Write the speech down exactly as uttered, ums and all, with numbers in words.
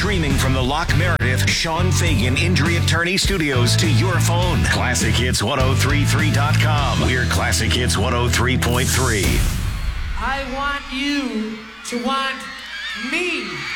Streaming from the Lock Meredith Sean Fagan Injury Attorney Studios to your phone. classic hits ten thirty-three dot com. We're Classic Hits one oh three point three. I want you to want me.